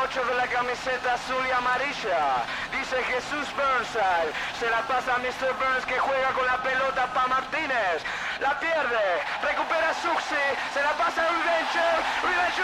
8 de la camiseta azul y amarilla. Dice Jesús Burnside. Se la pasa a Mr. Burns que juega con la pelota para Martínez. La pierde. Recupera Suxi. Se la pasa a Rivencho.